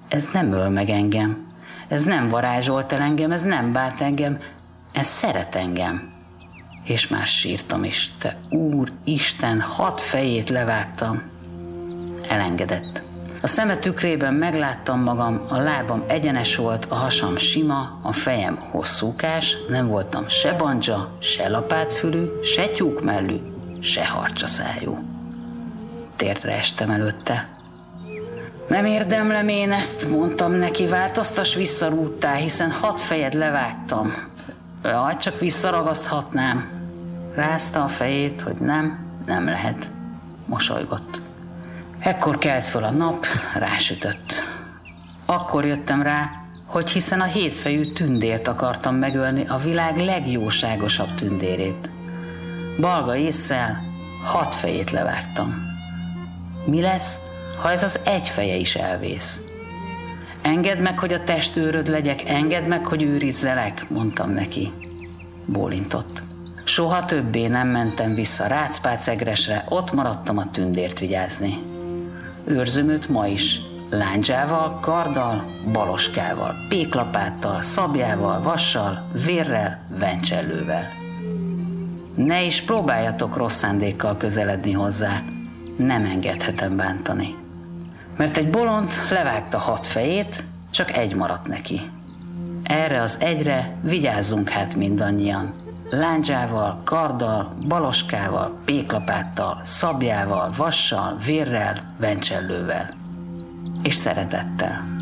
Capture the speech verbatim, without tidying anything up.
ez nem öl meg engem, ez nem varázsolt el engem, ez nem bánt engem, ez szeret engem. És már sírtam is, te Úr, Isten, hat fejét levágtam. Elengedett. A szeme tükrében megláttam magam, a lábam egyenes volt, a hasam sima, a fejem hosszúkás, nem voltam se bandzsa, se lapátfülű, se tyúkmellű, se harcsaszájú. Térdre estem előtte. Nem érdemlem én ezt, mondtam neki, változtass vissza rúttá, hiszen hat fejed levágtam. Jaj, csak visszaragaszthatnám. Rázta a fejét, hogy nem, nem lehet. Mosolygott. Ekkor kelt föl a nap, rásütött. Akkor jöttem rá, hogy hiszen a hétfejű tündért akartam megölni, a világ legjóságosabb tündérét. Balga ésszel hat fejét levágtam. Mi lesz, ha ez az egy feje is elvész? Engedd meg, hogy a testőröd legyek, engedd meg, hogy őrizzelek, mondtam neki. Bólintott. Soha többé nem mentem vissza Rácpácegresre, ott maradtam a tündért vigyázni. Őrzöm őt ma is, lándzsával, karddal, baloskával, péklapáttal, szabjával, vassal, vérrel, vencsellővel. Ne is próbáljatok rossz szándékkal közeledni hozzá, nem engedhetem bántani. Mert egy bolond levágta hat fejét, csak egy maradt neki. Erre az egyre vigyázzunk hát mindannyian. Lándzsával, karddal, baloskával, péklapáttal, szabjával, vassal, vérrel, vencsellővel. És szeretettel.